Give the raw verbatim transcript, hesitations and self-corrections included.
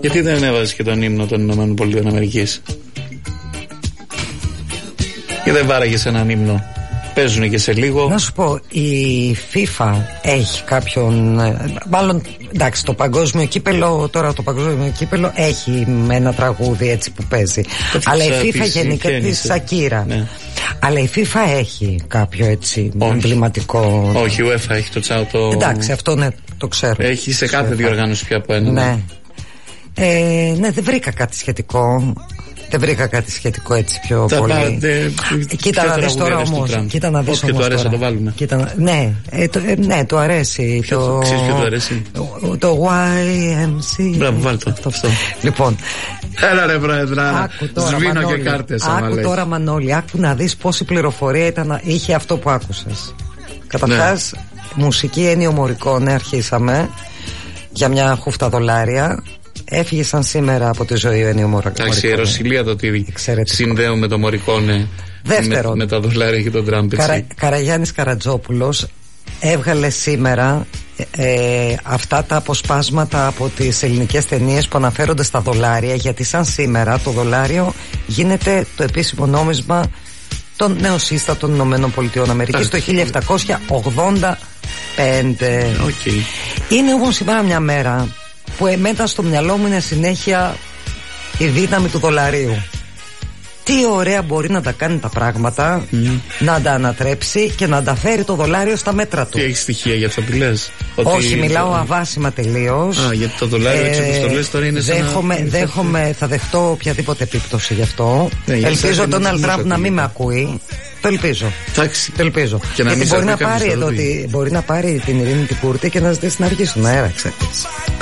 Γιατί δεν έβαζες και τον ύμνο των Ηνωμένων Πολιτειών Αμερικής? Και δεν βάραγες έναν ύμνο? Παίζουνε και σε λίγο. Να σου πω, η FIFA έχει κάποιον. Μάλλον εντάξει, το παγκόσμιο κύπελο, τώρα το παγκόσμιο κύπελο έχει με ένα τραγούδι έτσι που παίζει. Έτσι, αλλά η FIFA της, γενικά τη Σακύρα. Ναι. Αλλά η FIFA έχει κάποιο έτσι εμβληματικό. Όχι, η UEFA έχει το τσάο το. Εντάξει, αυτό ναι, το ξέρω. Έχει σε κάθε διοργάνωση πια από ένα. Ναι. Ε, ναι, δεν βρήκα κάτι σχετικό. Δεν βρήκα κάτι σχετικό έτσι πιο τα πολύ. Πάτε, κοίτα να δεις τώρα όμως. Κοίτα να δεις όμως. Και του αρέσει να το βάλουμε. Κοίτα, ναι, ε, το, ε, ναι, του αρέσει. Ποιο, το, ξέρεις ποιο του αρέσει? Το, το γουάι εμ σι. Μπράβο, βάλ' το. Αυτό, αυτό. Λοιπόν. Έλα ρε Πρόεδρα. Σβήνω Μανώλη, και κάρτες. Άκου τώρα Μανώλη, άκου να δεις πόση πληροφορία ήταν, είχε αυτό που άκουσες. Καταρχάς, ναι. Μουσική Έννιο Μωρικόνε αρχίσαμε για μια χούφτα δολάρια. Έφυγε σαν σήμερα από τη ζωή ο Έννιο Μωρικόνε. Εντάξει, η Ρωσιλία το ότι συνδέω με το Μωρικόνε. Δεύτερον, με, με τα δολάρια και τον Τραμπ. Καρα, Καραγιάννης Καρατζόπουλος έβγαλε σήμερα ε, αυτά τα αποσπάσματα από τις ελληνικές ταινίες που αναφέρονται στα δολάρια, γιατί σαν σήμερα το δολάριο γίνεται το επίσημο νόμισμα των νεοσύστατων Ηνωμένων Πολιτειών Αμερικής το χίλια επτακόσια ογδόντα πέντε. Okay. Είναι όμως σήμερα μια μέρα που εμένα στο μυαλό μου είναι συνέχεια η δύναμη του δολαρίου. Τι ωραία μπορεί να τα κάνει τα πράγματα, mm. να τα ανατρέψει και να τα φέρει το δολάριο στα μέτρα του. Τι έχει στοιχεία για αυτό που λες? Όχι, ότι... μιλάω αβάσιμα τελείως. Α, γιατί το δολάριο ε, έτσι όπως το λες τώρα είναι σαν δέχομαι, να... δέχομαι, θα δεχτώ οποιαδήποτε επίπτωση γι' αυτό. Ναι, ελπίζω τον Donald Trump να μην με ακούει. Το ελπίζω. Εντάξει. Το ελπίζω. Και να γιατί μπορεί να, πάρει εδώ, μπορεί να πάρει την Ειρήνη την Κούρτη και να ζητήσει να αργήσει να έραξε.